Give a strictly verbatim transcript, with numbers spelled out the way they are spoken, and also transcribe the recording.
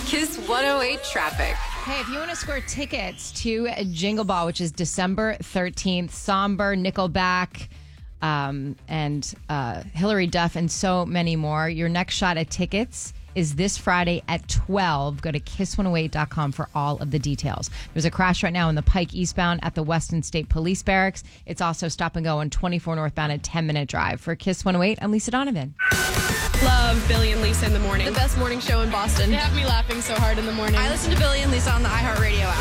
Kiss one oh eight traffic. Hey, if you want to score tickets to Jingle Ball, which is December thirteenth, Somber, Nickelback, um, and uh, Hillary Duff, and so many more, your next shot at tickets is this Friday at twelve. Go to kiss one oh eight dot com for all of the details. There's a crash right now in the Pike eastbound at the Weston State Police Barracks. It's also stop and go on twenty-four northbound, a ten-minute drive. For Kiss one oh eight, I'm Lisa Donovan. Love Billy and Lisa in the morning. The best morning show in Boston. They have me laughing so hard in the morning. I listen to Billy and Lisa on the iHeartRadio app.